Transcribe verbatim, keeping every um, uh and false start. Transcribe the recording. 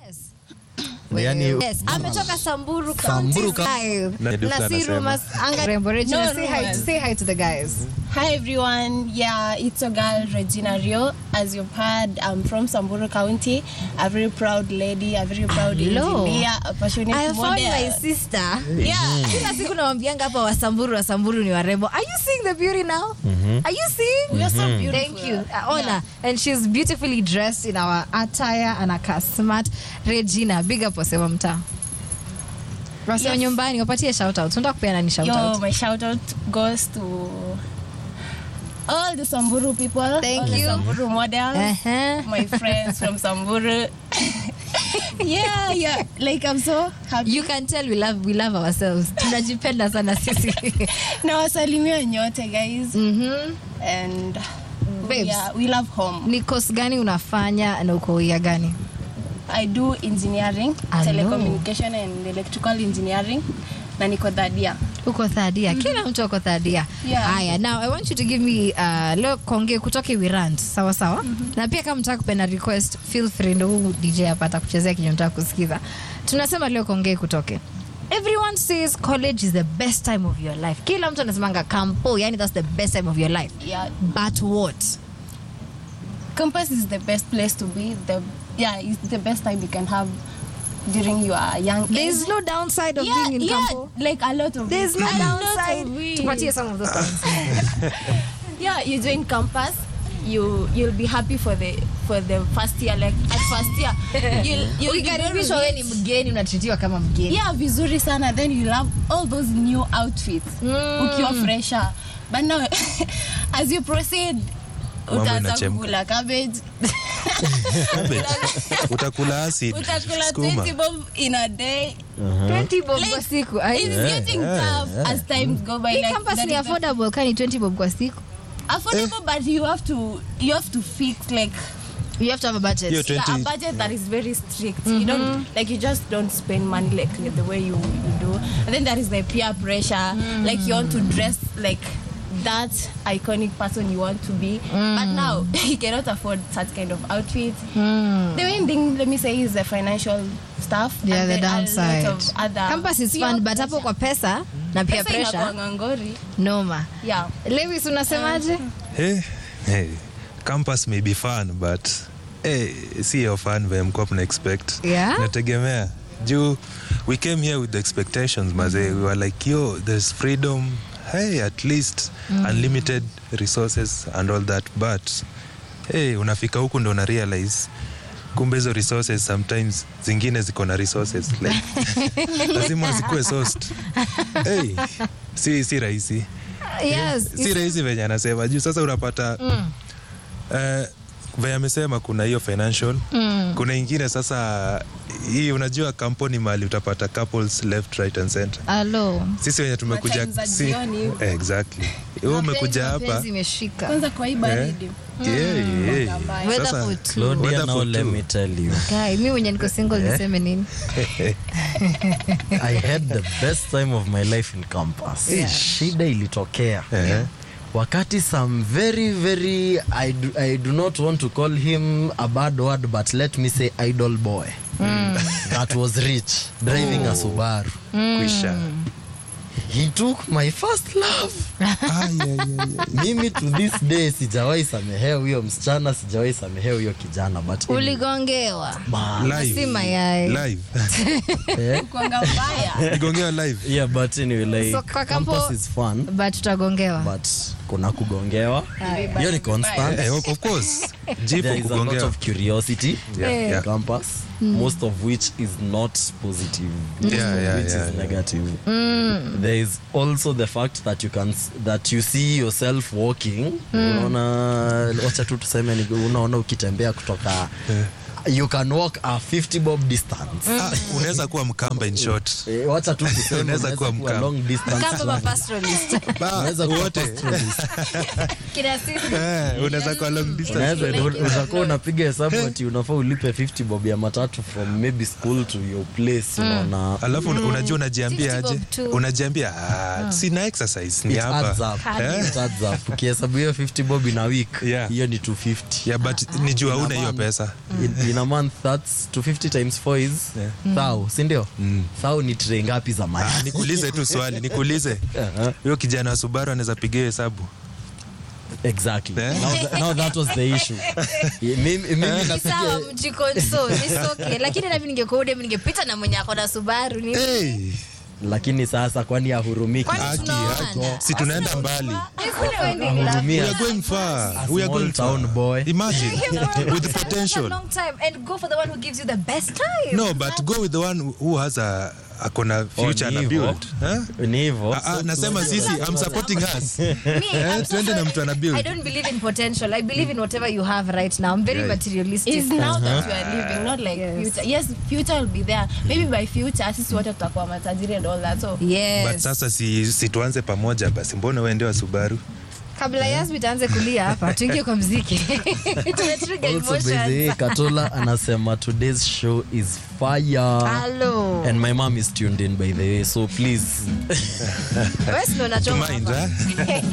Yes. Yani, yes, ametoka Samburu Samburu County. Nasiru mas anga Rembo Regina. No, say hi to say hi to the guys. Hi everyone. Yeah, it's your girl Regina Rio. As you've heard, I'm from Samburu County. A very proud lady, a very proud Hello. engineer, a passionate I model. found my sister. Yeah. Kila siku naambianga hapa wa Samburu wa Samburu ni warembo. Are you seeing the beauty now? Mm-hmm. Are you seeing? We are so beautiful. Thank you. Uh, Ona. Yeah. And she's beautifully dressed in our attire and a smart. Regina, big up wasema mtaa. Wasema yes. Nyumbani, wapatie shout out. Tunataka kupeana ni shout Yo, out. my shout out goes to all the Samburu people. Thank all you. The Samburu models. Uh-huh. My friends from Samburu. yeah, yeah. Like I'm so happy. You can tell we love we love ourselves. Tunajipenda sana sisi. Na wasalimia nyote guys. Mhm. And babes, yeah, we love home. Ni course gani unafanya na uko ya gani? I do engineering, I telecommunication know. And electrical engineering. Na niko third year. Uko third year. Mm-hmm. Kila mtu uko third year. Yeah. Aya, now I want you to give me uh, leo konge kutoke Wirant. Sawa sawa? Mm-hmm. Na pia kama mtaka kupenda request, feel free ndo huu D J hapa atakuchezea kinyo mtaka kusikiza. Tunasema leo konge kutoke. Everyone says college is the best time of your life. Kila mtu anasemanga campo, yani that's the best time of your life. Yeah. But what? Campus is the best place to be. The yeah, it's the best time you can have during your young age. There's no downside of yeah, being in yeah, campo. like a lot of There's it. no A lot downside. of it. Tupatie some of those things. Yeah, you join campus. You you'll be happy for the for the first year. Like at first year, you'll you'll be very Ukikaribishwa wewe ni mgeni unatreatiwa kama mgeni. yeah, vizuri sana. Then you love all those new outfits. Mm. Ukiwa fresher. But now, as you proceed, utaanza kula cabbage. Utakula acid. Utakula twenty bob in a day. Uh-huh. twenty bob like, kwa siku. It's Yeah. getting yeah, tough yeah. as times go by. Hii Like, campus ni affordable kani twenty bob kwa siku. Affordable, eh. But you have to you have to fix like you have to have a budget. Yeah, yeah, a budget that is very strict. Mm-hmm. You don't like you just don't spend money like the way you, you do. And then there is the peer pressure. Mm. Like you want to dress like that iconic person you want to be, mm. but now you cannot afford such kind of outfit. Mm. The main thing, let me say, is the financial stuff. Yeah, and the downside. Of other Campus is fun, but hapo kwa pesa na peer pressure. Ngangori. Noma. Yeah. Lewis, unasemaje? Um, hey, hey, campus may be fun, but hey, see your fun vile mko mna expect. Yeah. Nategemea. Juu, we came here with the expectations, maze. We were like, yo, there's freedom. Hey, at least mm. unlimited resources and all that, but hey, unafika huku ndo una realize kumbe hizo resources sometimes zingine ziko na resources like lazima zikuwe sourced. Hey, si si rahisi. Yes. Si rahisi venye anasema juu sasa unapata mm. uh, vile amesema kuna hiyo financial mm. kuna ingine sasa hii unajua kampuni mali utapata couples left right and center. Hello. Sisi wenye tumekuja si exactly. Wewe umekuja hapa kwanza kwa hii baridi. Yeah, yeah. Sasa Claudia, now let me tell you. Guy, mimi mwenye niko single niseme nini? I had the best time of my life in campus. Yeah. Shida ilitokea. Yeah. Wakati some very very I do, I do not want to call him a bad word, but let me say idol boy. Mm. That was rich driving oh. a Subaru. Mm. Kwisha. He took my first love. ah, yeah, yeah, yeah. Mimi to this day sijawahi samehea huyo msichana, sijawahi samehea huyo kijana, but uligongewa live. Si mayai Live. Eh? Kuanga mbaya. Uligongewa live. Yeah, but anyway, like so, campus is fun. But tutagongewa. But kuna kugongewa. Hiyo ni constant. Eh, of course. Jipo there is kugongewa. a lot of curiosity yeah, in yeah. campus, mm. most of which is not positive, most yeah, of yeah, which yeah, is yeah. negative. Mm. There is also the fact that you can that you see yourself walking. Mm. Unaona, wacha tu tuseme ni unaona ukitembea kutoka yeah. You can walk a fifty bob distance. Ah, unaweza kuwa mkamba in short. Eh, wacha tu tuseme unaweza kuwa mkamba long distance. Kama pastoralist. Unaweza kuwa pastoralist. Kila siku. Eh, unaweza kuwa long distance. Unaweza kuwa unapiga hesabu ati unafaa ulipe fifty bob ya matatu from maybe school to your place, unaona. Alafu unajua unajiambia aje? Unajiambia ah, sina exercise ni hapa. It adds up. Ukihesabu hiyo fifty bob in a week, hiyo ni two fifty. Yeah, but nijua una hiyo pesa. in a month that's two hundred fifty times four is Yeah. thou, si ndio? Mm. Thou ni tray ngapi za maji? Ah, nikuulize tu swali, nikuulize. Huyo kijana wa Subaru anaweza pigia hesabu. Exactly. Yeah. Now, th- now that was the issue. Mimi mimi Ni sawa napiga mjikonsole, it's okay. Lakini nami ningekuwa udem ningepita na mwenye ako na Subaru ni Hey, lakini sasa kwani ahurumiki? Kwani Aki, tunaoana? aki. Si tunaenda mbali. Ahurumia. We are going far. A We are small going town far. boy. Imagine with the A potential. long time and go for the one who gives you the best time. No, but go with the one who has a akona future Oh, ni and a hivyo. build. Huh? Ni hivyo. Ah, ah, nasema sisi, I'm supporting us. Me, Eh, I'm so tuende na sorry. mtu ana build. I don't believe in potential. I believe in whatever you have right now. I'm very Right. materialistic. It's now that you are living, not like Yes. future. Yes, future will be there. Maybe by future, sisi wote tutakuwa matajiri and all that. So Yes. But sasa si, si tuanze pamoja basi, mbona uende wa Subaru? Kabla Yasmin taanze kulia hapa, tuingie kwa muziki. Tumetrigger Also, by the way, emotions. Katola anasema today's show is fire. Hello. And my mom is tuned in by the way, so please Wewe si ndo unachoma Mind, hapa. eh?